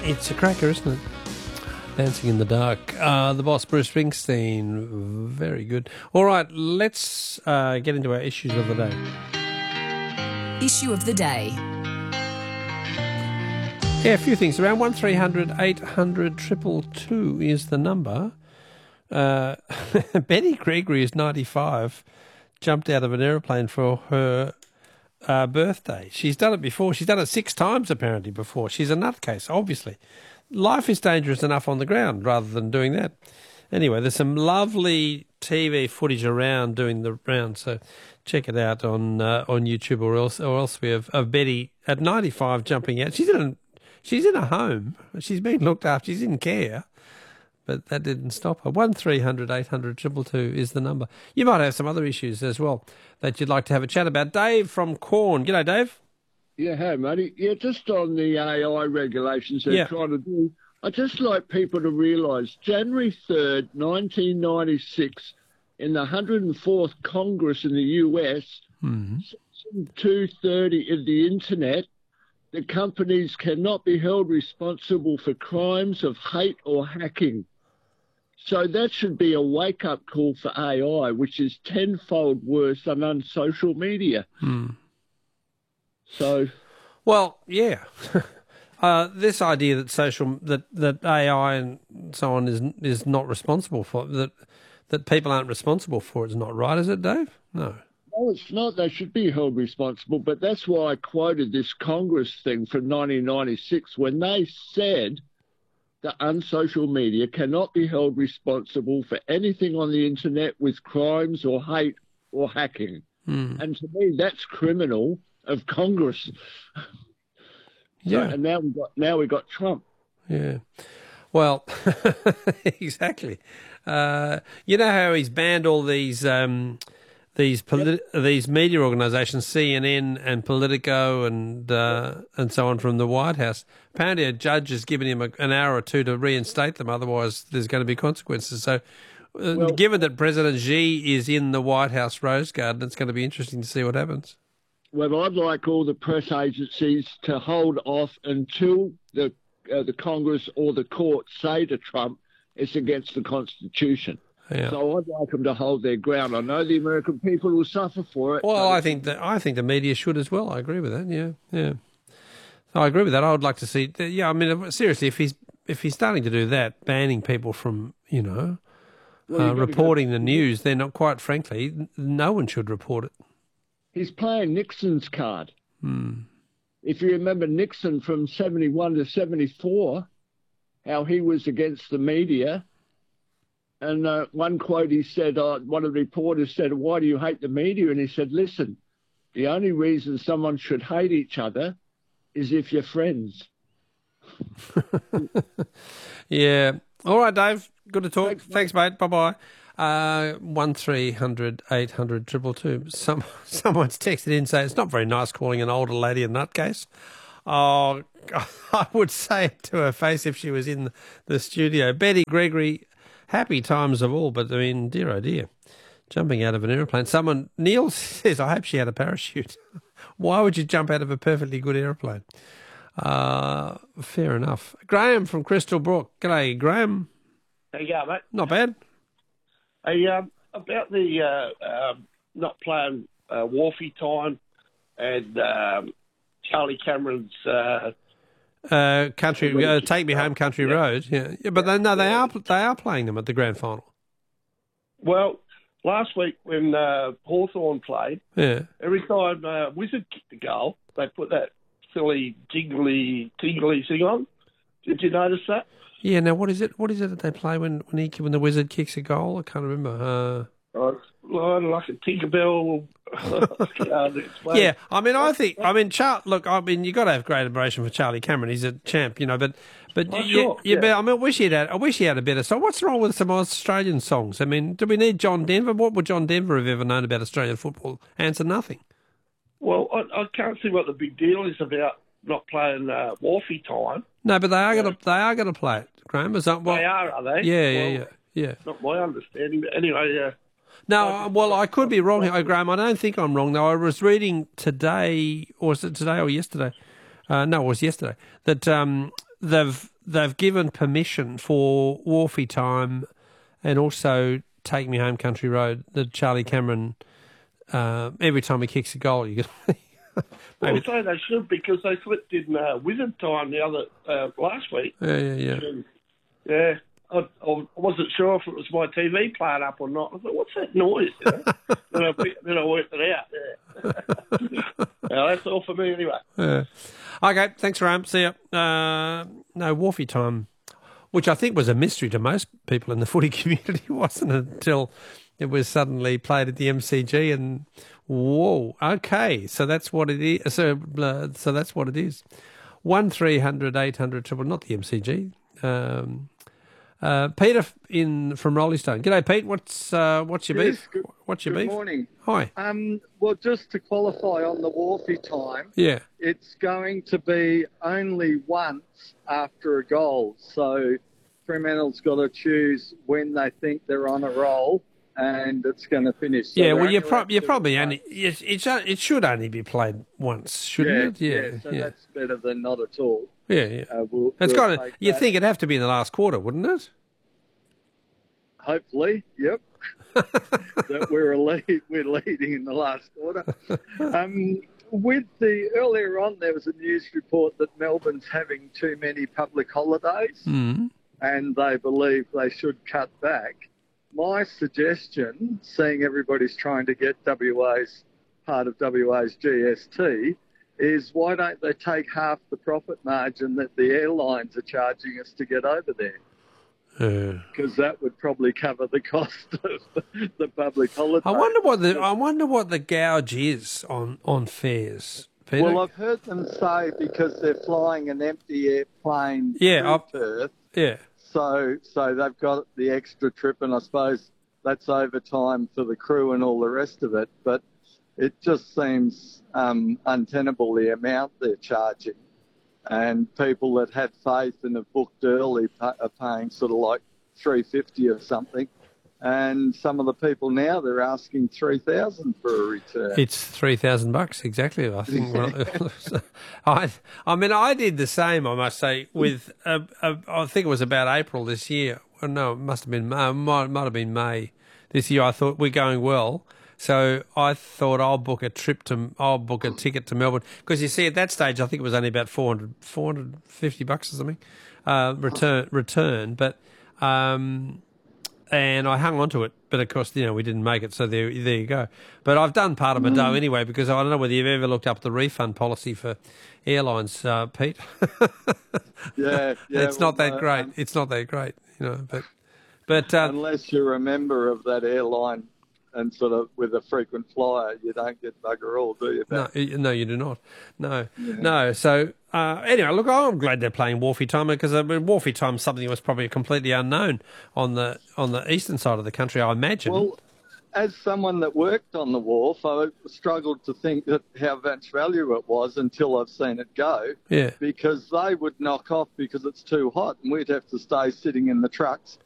It's a cracker, isn't it? Dancing in the Dark. The Boss, Bruce Springsteen. Very good. All right, let's get into our issues of the day. Issue of the day. Yeah, a few things. Around 1300 800 222 is the number. Betty Gregory is 95. Jumped out of an aeroplane for her birthday. She's done it before. She's done it 6 times apparently before. She's a nutcase, obviously. Life is dangerous enough on the ground rather than doing that. Anyway, there's some lovely TV footage around doing the round, so check it out on YouTube or elsewhere of Betty at 95 jumping out. She's in a home. She's being looked after. She's in care. But that didn't stop her. 1300 800 222 is the number. You might have some other issues as well that you'd like to have a chat about. Dave from Corn. G'day, Dave. Yeah, hey, matey. Yeah, just on the AI regulations they're trying to do, I'd just like people to realise January 3rd, 1996, in the 104th Congress in the US, Section 230 of the Internet, the companies cannot be held responsible for crimes of hate or hacking. So that should be a wake-up call for AI, which is tenfold worse than on social media. So, well, yeah, this idea that that AI and so on is not responsible for that people aren't responsible for it is not right, is it, Dave? No. No, it's not. They should be held responsible. But that's why I quoted this Congress thing from 1996 when they said that unsocial media cannot be held responsible for anything on the internet with crimes or hate or hacking. And to me, that's criminal of Congress. Yeah. So, and now we got Trump. Yeah. Well, exactly. You know how he's banned all these media organisations, CNN and Politico and so on, from the White House. Apparently, a judge has given him an hour or two to reinstate them. Otherwise, there's going to be consequences. So, given that President Xi is in the White House Rose Garden, it's going to be interesting to see what happens. Well, I'd like all the press agencies to hold off until the Congress or the court say to Trump it's against the Constitution. Yeah. So I'd like them to hold their ground. I know the American people will suffer for it. Well, I think the media should as well. I agree with that. Yeah. I agree with that. I would like to see. Yeah, I mean, seriously, if he's starting to do that, banning people from reporting the news, then not quite frankly, no one should report it. He's playing Nixon's card. If you remember Nixon from 71 to 74, how he was against the media. And one quote he said, one of the reporters said, "Why do you hate the media?" And he said, "Listen, the only reason someone should hate each other is if you're friends." Yeah. All right, Dave. Good to talk. Thanks, mate. Bye-bye. 1300 800 222. Someone's texted in saying it's not very nice calling an older lady a nutcase. Oh, I would say it to her face if she was in the studio. Betty Gregory, happy times of all, but I mean, dear oh dear, jumping out of an aeroplane. Neil says, I hope she had a parachute. Why would you jump out of a perfectly good aeroplane? Fair enough. Graham from Crystal Brook. G'day, Graham. How you going, mate? Not bad. Hey, about the not playing Wharfie time and Charlie Cameron's country Take Me Home Country Road. Yeah, but they are playing them at the grand final. Well, last week when Hawthorn played, every time Wizard kicked the goal, they put that silly tingly thing on. Did you notice that? Yeah. Now, what is it? What is it that they play when the Wizard kicks a goal? I can't remember. Like a Tinkerbell. Yeah, I mean, look, I mean, you got to have great admiration for Charlie Cameron. He's a champ, but But I wish he had a better song. What's wrong with some Australian songs? I mean, do we need John Denver? What would John Denver have ever known about Australian football? Answer: nothing. Well, I can't see what the big deal is about not playing Wharfie time. No, but they are going to play it, Graham. Is that what? They are they? Yeah. Not my understanding, but anyway. No, well, I could be wrong here, Graham. I don't think I'm wrong, though. I was reading today, or was it today or yesterday? No, it was yesterday, that they've given permission for Wharfie Time and also Take Me Home Country Road, the Charlie Cameron. Every time he kicks a goal, you get. Well, so they should, because they slipped in Wizard Time the other last week. Yeah. I wasn't sure if it was my TV playing up or not. I thought, what's that noise? Then I worked it out. Well, that's all for me anyway. Okay, thanks, Ram. See ya. No, Wharfie Time, which I think was a mystery to most people in the footy community, wasn't it, until it was suddenly played at the MCG and whoa, okay, so that's what it is. So that's what it is. 1300 800 triple, not the MCG. Peter from Rolling Stone. G'day, Pete. What's your beef? What's your beef? Good morning. Hi. Well, just to qualify on the Wharfie Time, it's going to be only once after a goal. So Fremantle's got to choose when they think they're on a roll, and it's going to finish. So well, you're probably only it should only be played once, shouldn't it? So that's better than not at all. Yeah. You'd think it'd have to be in the last quarter, wouldn't it? Hopefully, yep. That we're leading in the last quarter. Earlier on, there was a news report that Melbourne's having too many public holidays, and they believe they should cut back. My suggestion, seeing everybody's trying to get part of WA's GST, is why don't they take half the profit margin that the airlines are charging us to get over there? Because that would probably cover the cost of the public holiday. I wonder what the gouge is on fares, Peter. Well, I've heard them say because they're flying an empty airplane to Perth. Yeah. So they've got the extra trip, and I suppose that's overtime for the crew and all the rest of it. But it just seems untenable, the amount they're charging. And people that had faith and have booked early are paying sort of like $350 or something. And some of the people now, they're asking $3,000 for a return. It's $3,000 exactly. I think. I did the same. I must say, with I think it was about April this year. Well, no, it must have been might have been May this year. I thought we're going well, so I thought I'll book a ticket to Melbourne, because you see at that stage I think it was only about $450 or something return, but. And I hung on to it, but of course, we didn't make it, so there you go. But I've done part of my dough anyway, because I don't know whether you've ever looked up the refund policy for airlines, Pete. It's not that great. It's not that great, but unless you're a member of that airline and sort of with a frequent flyer, you don't get bugger all, do you? No, you do not. No. So anyway, look, I'm glad they're playing Wharfie Time, because Wharfie Time is something that was probably completely unknown on the eastern side of the country, I imagine. Well, as someone that worked on the wharf, I struggled to think that how much value it was until I've seen it go. Yeah. Because they would knock off because it's too hot, and we'd have to stay sitting in the trucks